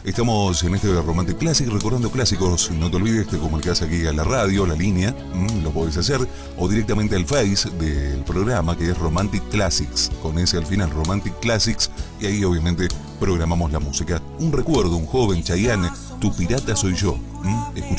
Estamos en este Romantic Classic recordando clásicos. No te olvides, te comunicas aquí a la radio, la línea, lo podés hacer, o directamente al Face del programa, que es Romantic Classics, con ese al final, Romantic Classics, y ahí obviamente programamos la música. Un recuerdo, un joven, Chayanne, tu pirata soy yo.